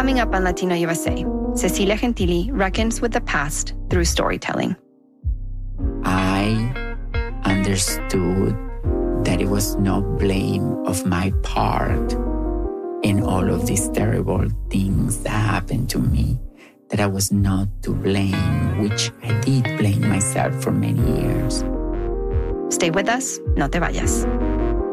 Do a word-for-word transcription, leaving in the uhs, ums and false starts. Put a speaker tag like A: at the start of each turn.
A: Coming up on Latino U S A, Cecilia Gentili reckons with the past through storytelling.
B: I understood that it was no blame of my part in all of these terrible things that happened to me, that I was not to blame, which I did blame myself for many years.
A: Stay with us, no te vayas.